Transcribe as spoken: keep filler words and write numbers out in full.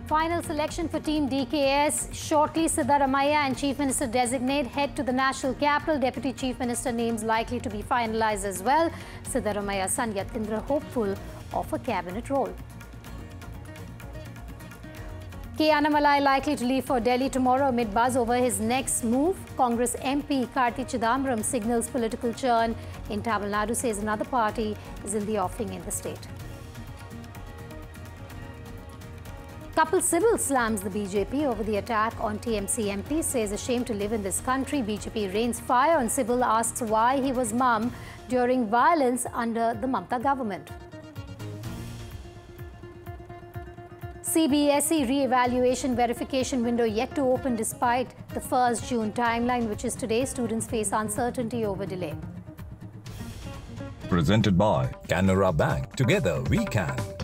Final selection for Team D K S. Shortly, Siddaramaiah and Chief Minister designate head to the national capital. Deputy Chief Minister names likely to be finalized as well. Siddaramaiah's son Yatindra hopeful of a cabinet role. K. Annamalai likely to leave for Delhi tomorrow amid buzz over his next move. Congress M P Karti Chidambaram signals political churn in Tamil Nadu, says another party is in the offing in the state. Kapil Sibal slams the B J P over the attack on T M C M P, says ashamed to live in this country. B J P rains fire on Sibal, asks why he was mum during violence under the Mamata government. C B S E re-evaluation verification window yet to open despite the first June timeline, which is today. Students face uncertainty over delay. Presented by Canara Bank. Together we can.